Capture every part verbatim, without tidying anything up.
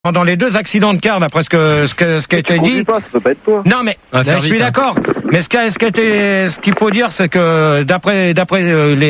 dans les deux accidents de car, d'après ce que ce que ce qui a été dit. Pas, ça peut pas être toi. Non mais je suis vite, d'accord. Hein. Mais ce qui a, ce qui a été, ce qu'il faut dire, c'est que d'après d'après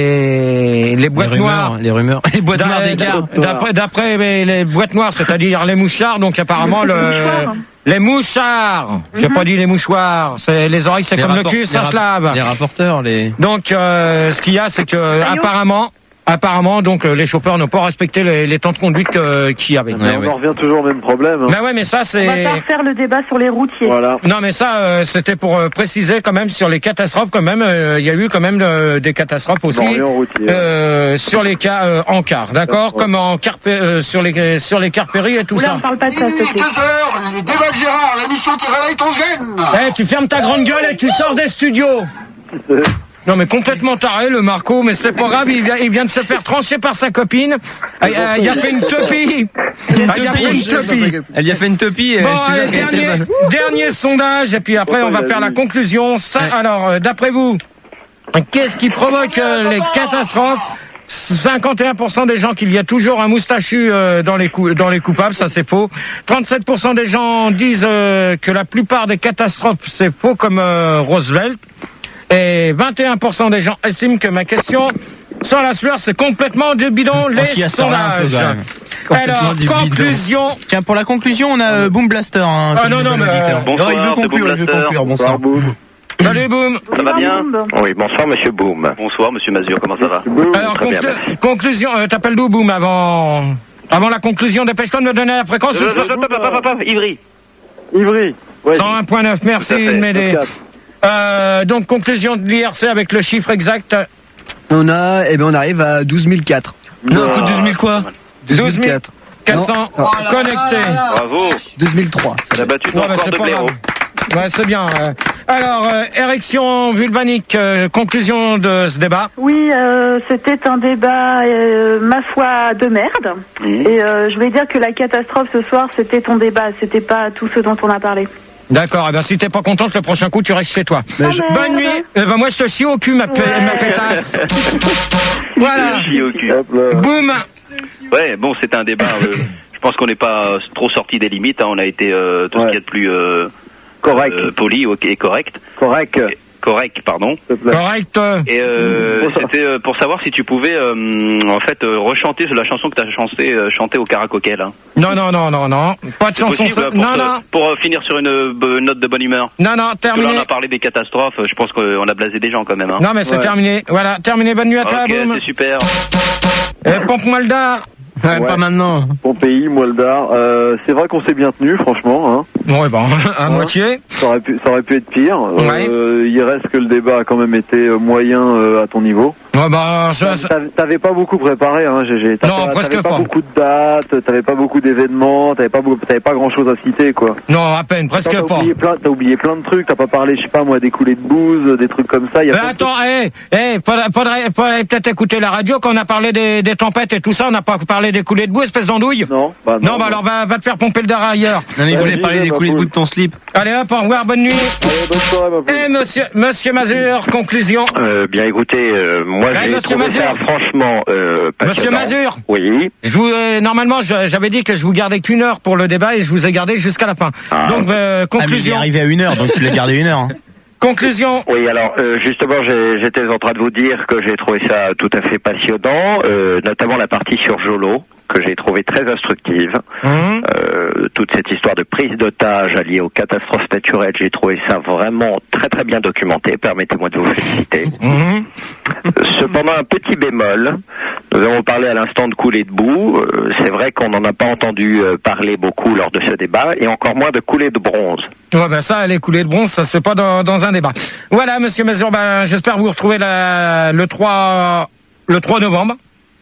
les les boîtes les rumeurs, noires, les rumeurs, les boîtes noires des cars. D'après d'après les, les boîtes noires, c'est-à-dire les mouchards, donc apparemment le les mouchards. J'ai Mm-hmm. pas dit les mouchoirs. C'est les oreilles, c'est les comme rapport, le cul, ça se lave. Les rapporteurs, les. Donc euh, ce qu'il y a, c'est que apparemment. Apparemment, donc les chauffeurs n'ont pas respecté les, les temps de conduite que, qu'il y avait. Mais ouais, on ouais. en revient toujours au même problème. Hein. Mais ouais, mais ça c'est. On va pas refaire le débat sur les routiers. Voilà. Non, mais ça, euh, c'était pour euh, préciser quand même sur les catastrophes. Quand même, il euh, y a eu quand même euh, des catastrophes aussi routier, euh, ouais. sur les cas euh, en car, d'accord, comme en car euh, sur les sur les cars péri et tout Oula, ça. on parle pas de ça. deux heures, les débats de Gérard, l'émission qui réveille ton gène. Eh, hey, tu fermes ta grande gueule et tu sors des studios. Non mais complètement taré le Marco, mais c'est pas grave, il vient, il vient de se faire trancher par sa copine. Il a, il a fait une topie. Il a fait une topie. Elle lui a fait une topie. Bon, allez, dernier, dernier sondage et puis après on va faire la conclusion. Ça, alors euh, d'après vous, qu'est-ce qui provoque euh, les catastrophes? cinquante et un pour cent des gens qu'il y a toujours un moustachu euh, dans les cou- dans les coupables, ça c'est faux. trente-sept pour cent des gens disent euh, que la plupart des catastrophes c'est faux comme euh, Roosevelt. Et vingt et un pour cent des gens estiment que ma question sans la sueur, c'est complètement du bidon, les sondages. Alors, conclusion. Bidon. Tiens, pour la conclusion, on a euh, Boom Blaster. Hein, ah non, non, mais... Bonsoir, non, il veut conclure, il veut conclure. Bonsoir. Boom. Salut, Boom. Ça va bien? Oui, bonsoir, monsieur Boom. Bonsoir, monsieur Mazur, comment ça va? Alors, conclu... bien, conclusion, euh, t'appelles d'où, Boom, avant... avant la conclusion? Dépêche-toi de me donner la fréquence. Euh, je... Ivry. Ivry. Ouais. cent un virgule neuf, merci de m'aider. Euh, donc, conclusion de l'I R C avec le chiffre exact. On a, eh ben, on arrive à douze mille quatre. Non, écoute, douze mille quoi? douze mille quatre cents connectés. Bravo. douze mille trois. Ça a battu ton ouais, bah, corps de blaireau. Ouais, c'est bien. Alors, euh, érection vulvanique, euh, conclusion de ce débat. Oui, euh, c'était un débat, euh, ma foi, de merde. Mmh. Et euh, je vais dire que la catastrophe ce soir, c'était ton débat, c'était pas tout ce dont on a parlé. D'accord, eh ben si t'es pas contente, le prochain coup, tu restes chez toi. Oh je... Bonne nuit. Eh ben moi, je te chie au cul, ma, p... ouais. ma pétasse. Voilà. Je chie au cul. Boum. Ouais, bon, c'était un débat. Euh, je pense qu'on n'est pas trop sorti des limites. Hein, on a été euh, tout ouais. ce qu'il y a de plus euh, correct, euh, poli, ok, et correct. Correct. Et, correct, pardon. Correct. Et euh, c'était euh, pour savoir si tu pouvais euh, en fait euh, rechanter la chanson que tu as chanté, euh, chanté au karaoké là. Non non non non non, pas de chanson. Possible, pour, non non. Pour euh, finir sur une euh, note de bonne humeur. Non non, terminé. Là, on a parlé des catastrophes. Je pense qu'on a blasé des gens quand même. Hein. Non mais c'est ouais. terminé. Voilà, terminé. Bonne nuit à toi, okay, Boum. C'est super. Et pompe Moldar. Ouais, ouais. Pas maintenant. Bon pays, Moldar. Euh, c'est vrai qu'on s'est bien tenu, franchement. Hein. Ouais, bon, à ouais. moitié. Ça aurait pu, ça aurait pu être pire. Ouais. Euh, il reste que le débat a quand même été moyen euh, à ton niveau. Ouais, bah, ça, ça... T'avais pas beaucoup préparé, hein, G G. Non, presque pas. pas. T'avais pas beaucoup de dates, t'avais pas beaucoup d'événements, t'avais pas, beaucoup... t'avais pas grand chose à citer, quoi. Non, à peine, presque t'as pas. Oublié plein, t'as oublié plein de trucs, t'as pas parlé, je sais pas moi, des coulées de bouse, des trucs comme ça. Y a Mais attends, hé, hé, hey, faudrait, faudrait, faudrait peut-être écouter la radio quand on a parlé des, des tempêtes et tout ça, on n'a pas parlé des coulées de boue, espèce d'andouille. Non, bah non. Non, bah alors va, va te faire pomper le dard ailleurs. Non, mais il voulait parler des coulées de boue de ton slip. Allez hop, au revoir, bonne nuit. Allez, bonne soirée, ma poule. Eh, monsieur, monsieur Mazur, conclusion. Euh, bien écoutez, euh, moi ouais, j'ai trouvé Mazur. ça franchement euh, Monsieur Mazur. Oui. Je vous, euh, normalement, je, j'avais dit que je vous gardais qu'une heure pour le débat et je vous ai gardé jusqu'à la fin. Ah. Donc, euh, conclusion. Ah, mais il est arrivé à une heure, donc tu l'as gardé une heure. Hein. Conclusion. Oui, alors euh, justement, j'ai, j'étais en train de vous dire que j'ai trouvé ça tout à fait passionnant, euh, notamment la partie sur Jolo, que j'ai trouvé très instructive. Mmh. Euh, toute cette histoire de prise d'otage alliée aux catastrophes naturelles, j'ai trouvé ça vraiment très très bien documenté. Permettez-moi de vous féliciter. Mmh. Cependant, un petit bémol. Nous avons parlé à l'instant de coulées de boue. Euh, c'est vrai qu'on n'en a pas entendu euh, parler beaucoup lors de ce débat, et encore moins de coulées de bronze. Ouais, ben ça, les coulées de bronze, ça se fait pas dans, dans un débat. Voilà, monsieur Mazur, ben, j'espère vous retrouver la, le trois, le trois novembre.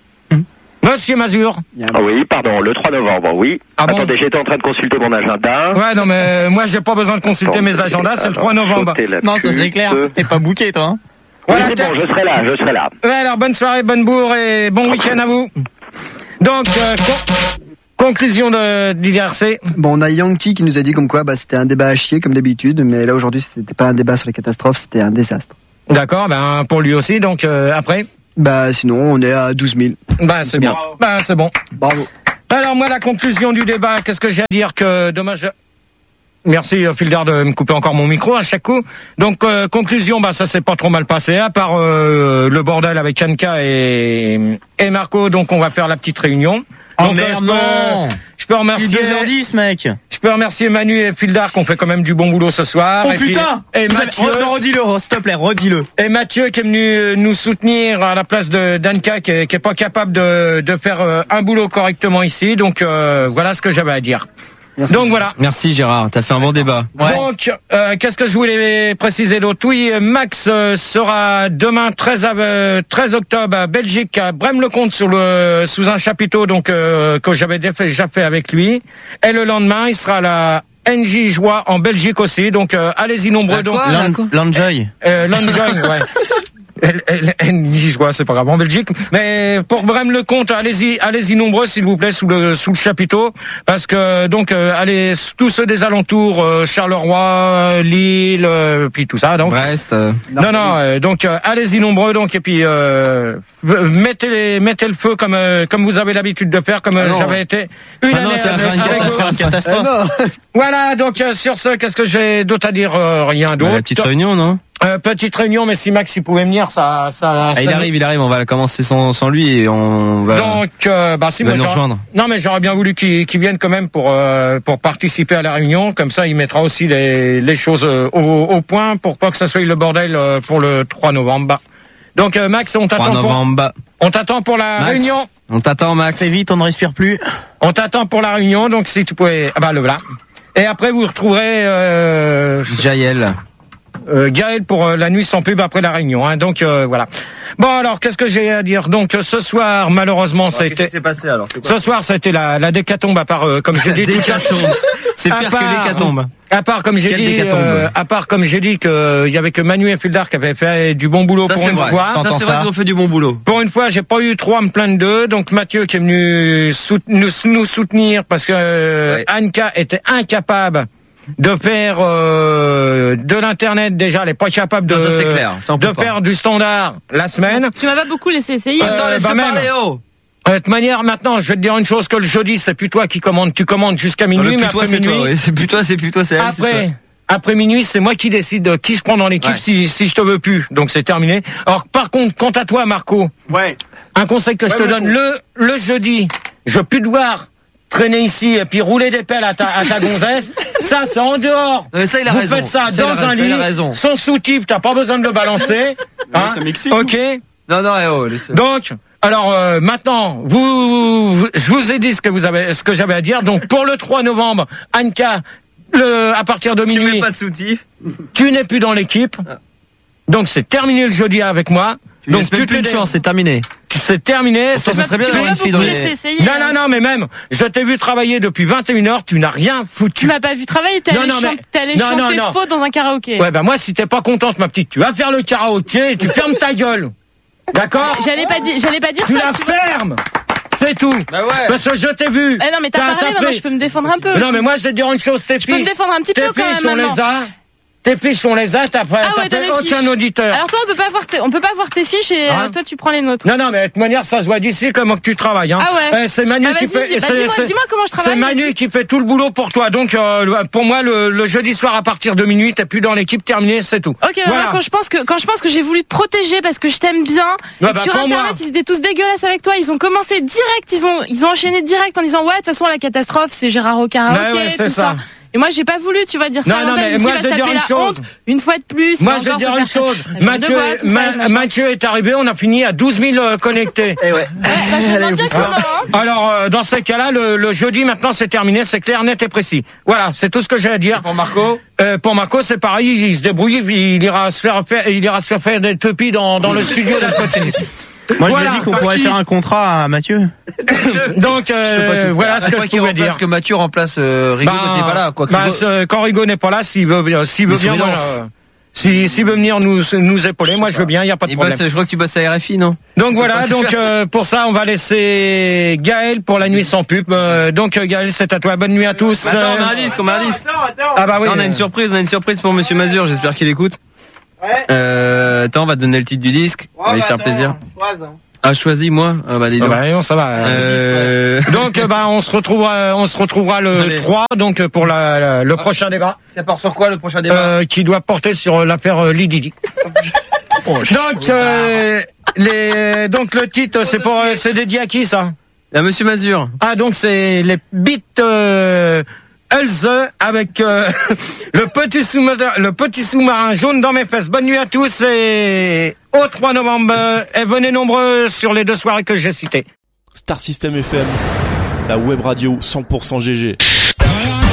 Monsieur Mazur. Ah oui, pardon, le trois novembre, oui. Ah bon? Attendez, j'étais en train de consulter mon agenda. Ouais, non, mais moi, j'ai pas besoin de consulter mes agendas, c'est le trois novembre. Non, ça c'est clair. T'es pas booké, toi, hein? Voilà, oui, c'est bon, je serai là, je serai là. Ouais, alors, bonne soirée, bonne bourre et bon week-end à vous. Donc, euh, con- conclusion de, de l'I R C. Bon, on a Yankee qui nous a dit comme quoi, bah, c'était un débat à chier, comme d'habitude, mais là, aujourd'hui, c'était pas un débat sur les catastrophes, c'était un désastre. D'accord, ben, pour lui aussi, donc, euh, après. Bah, sinon, on est à douze mille. Bah, c'est, c'est bien. Bravo. Bah, c'est bon. Bravo. Alors moi, la conclusion du débat, qu'est-ce que j'ai à dire que dommage. Merci Fildar de me couper encore mon micro à chaque coup. Donc euh, conclusion, bah ça s'est pas trop mal passé, à part euh, le bordel avec Anka et et Marco. Donc on va faire la petite réunion. Oh donc, merde, euh, je, peux, non je peux remercier deux heures dix, mec. Je peux remercier Manu et Fildar qui ont fait quand même du bon boulot ce soir. Oh et putain puis, et Vous Mathieu, avez... Redis-le, s'il te plaît, redis-le. Et Mathieu qui est venu nous soutenir à la place de d'Anka qui est, qui est pas capable de de faire un boulot correctement ici. Donc euh, voilà ce que j'avais à dire. Merci. Donc voilà. Merci Gérard, t'as fait un bon débat. Ouais. Donc, euh, qu'est-ce que je voulais préciser d'autre? Oui, Max euh, sera demain treize octobre à Belgique, à Braine-le-Comte, sur le sous un chapiteau donc euh, que j'avais déjà fait avec lui. Et le lendemain, il sera à la N J Joie en Belgique aussi. Donc euh, allez-y nombreux. Donc L'Enjoy. Euh, L'Enjoy, ouais. N J Joie, c'est pas grave, en Belgique. Mais pour Braine-le-Comte, allez-y, allez-y nombreux, s'il vous plaît, sous le sous le chapiteau, parce que donc euh, allez tous ceux des alentours, euh, Charleroi, Lille, euh, puis tout ça. Donc Brest. Euh... Non, non. Euh, donc euh, allez-y nombreux, donc et puis euh, mettez les, mettez le feu comme euh, comme vous avez l'habitude de faire, comme euh, j'avais été une ah année. Non, c'est avec une catastrophe. Ah voilà. Donc euh, sur ce, qu'est-ce que j'ai d'autre à dire? euh, Rien d'autre. Bah, la petite réunion, non? Euh, petite réunion, mais si Max il pouvait venir, ça, ça. Ah, ça il nous... arrive, il arrive. On va commencer sans, sans lui et on va. Donc, euh, bah si, il va moi, nous rejoindre. Non, mais j'aurais bien voulu qu'il qu'il vienne quand même pour euh, pour participer à la réunion. Comme ça, il mettra aussi les les choses euh, au, au point pour pas que ça soit le bordel euh, pour le trois novembre. Donc, euh, Max, on t'attend pour. On t'attend pour la Max, réunion. On t'attend, Max. C'est vite, on ne respire plus. On t'attend pour la réunion. Donc, si tu pouvais, ah bah le voilà. Et après, vous retrouverez euh, Jaël. Euh, Gaël pour euh, la nuit sans pub après la réunion. Hein, donc euh, voilà. Bon alors qu'est-ce que j'ai à dire? Donc euh, ce soir malheureusement alors, ça a été. Qu'est-ce qui s'est passé alors? C'est quoi? Ce soir ça a été la, la décatombe à part euh, comme j'ai dit. Décatombe. C'est pire part, que l'hécatombe. À part comme j'ai dit, euh, à part comme j'ai dit que il y avait que Manu et Fildar qui avaient fait du bon boulot ça, pour une vrai. fois. Ça c'est vrai qu'ils ont fait du bon boulot. Pour une fois j'ai pas eu trop à me plaindre d'eux. Donc Mathieu qui est venu sout- nous, nous soutenir parce que euh, ouais. Anka était incapable de faire euh, de l'internet déjà, elle est pas capable de, non, ça, c'est clair. Ça, de faire du standard la semaine. Tu m'as pas beaucoup laissé essayer. Euh, Attends, laisse bah même. Parler, oh. De toute manière, maintenant, je vais te dire une chose, que le jeudi, c'est plus toi qui commandes, tu commandes jusqu'à minuit, mais après minuit. Toi, oui. C'est plus toi, c'est plus toi, c'est elle. Après, après minuit, c'est moi qui décide de qui je prends dans l'équipe ouais. si, si je te veux plus. Donc c'est terminé. Alors par contre, quant à toi, Marco. Ouais. Un conseil que ouais, je te donne, le, le jeudi, je veux plus devoir traîner ici et puis rouler des pelles à ta, à ta gonzesse. Ça, c'est en dehors. Non, mais ça, il a Vous raison. faites ça, ça dans un lit, sans sous-type, t'as pas besoin de le balancer. Hein, ça m'excite. Ok. Non, non, oh, laissez. Donc, alors euh, maintenant, vous, vous, je vous ai dit ce que vous avez, ce que j'avais à dire. Donc pour le trois novembre, Anka, le, à partir de minuit, tu mets pas de sous-type. Tu n'es plus dans l'équipe. Donc c'est terminé le jeudi avec moi. Tu donc tu plus de chance, c'est terminé. C'est terminé. Ça, ça serait bien d'avoir une fille dans les... Non, non, non, mais même, je t'ai vu travailler depuis vingt et une heures, tu n'as rien foutu. Tu m'as pas vu travailler, t'es allé, non, chante, mais... allé non, chanter non, non. faux dans un karaoké. Ouais, bah moi, si t'es pas contente, ma petite, tu vas faire le karaoké et tu fermes ta gueule. D'accord? J'allais pas dire, j'allais pas dire tu ça. La tu la fermes. C'est tout. Bah ouais. Parce que je t'ai vu. Eh non, mais t'as, t'as parlé, maintenant je peux me défendre un peu. Non, aussi. Mais moi, je vais te dire une chose, tes je fiches. Je peux me défendre un petit tes peu quand fiches, même. on maintenant. les a. Tes fiches, on les a, t'as pas, ah t'as ouais, fait aucun fiches. auditeur. Alors toi, on peut pas voir tes, on peut pas voir tes fiches et hein? euh, toi, tu prends les nôtres. Non, non, mais de toute manière, ça se voit d'ici comment que tu travailles, hein. Ah ouais. Eh, c'est Manu bah, qui fait, dis, bah, c'est, dis-moi, c'est, dis-moi comment je travaille. C'est Manu mais... qui fait tout le boulot pour toi. Donc, euh, pour moi, le, le jeudi soir à partir de minuit, t'es plus dans l'équipe, terminé, c'est tout. Ok, voilà. Quand je pense que, quand je pense que j'ai voulu te protéger parce que je t'aime bien, ouais, bah, sur Internet, moi. Ils étaient tous dégueulasses avec toi, ils ont commencé direct, ils ont, ils ont enchaîné direct en disant, ouais, de toute façon, la catastrophe, c'est Gérard au karaoké, bah ouais, tout ça. ça. Et moi, j'ai pas voulu, tu vas dire ça. Non, non, mais moi, je vais dire une chose. Une fois de plus. Moi, je vais dire une chose. Mathieu, Mathieu est arrivé, on a fini à douze mille connectés. Et ouais. Alors, euh, dans ces cas-là, le, le jeudi, maintenant, c'est terminé, c'est clair, net et précis. Voilà, c'est tout ce que j'ai à dire. Pour Marco? Euh, pour Marco, c'est pareil, il se débrouille, il ira se faire faire, il ira se faire faire des tupis dans, dans le studio d'à côté. Moi, je voilà, lui ai dit qu'on pourrait qui... faire un contrat à Mathieu. Donc, euh, voilà ce que je pouvais dire. Parce que Mathieu remplace euh, Rigaud bah, quand il n'est pas là. Quoi, bah, veut... Quand Rigaud n'est pas là, s'il veut, s'il veut bien, moi, euh, s'il, s'il veut venir nous, nous épauler, moi, je veux bien, il n'y a pas de problème. Bosse, je crois que tu bosses à R F I, non? Donc voilà, donc euh, pour ça, on va laisser Gaël pour la nuit sans pub. Euh, donc Gaël, c'est à toi. Bonne nuit à tous. Bah, attends, on a un disque, on a un disque. Attends, attends. Ah bah oui. Non, on a une surprise, on a une surprise pour Monsieur Mazur. J'espère qu'il écoute. Ouais. Euh, attends, on va te donner le titre du disque. Ouais, on va lui bah, faire attends, plaisir. phrase, hein. Ah, choisi moi. Ah bah dis donc. Ah bah non, ça va. Euh... Donc bah on se retrouvera, on se retrouvera le Allez. trois, donc pour la, la le ah, prochain débat. Ça part sur quoi le prochain débat euh, Qui doit porter sur l'affaire Lididi. Oh, donc euh, les donc le titre c'est pour euh, c'est dédié à qui ça? À Monsieur Mazur. Ah donc c'est les Beat euh, Hulse avec euh, le petit sous-marin le petit sous-marin jaune dans mes fesses. Bonne nuit à tous et au trois novembre et venez nombreux sur les deux soirées que j'ai citées. Star System F M, la web radio cent pour cent G G.